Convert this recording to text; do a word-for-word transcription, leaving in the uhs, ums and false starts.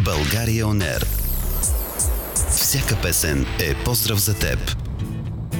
България On Air. Всяка песен е поздрав за теб.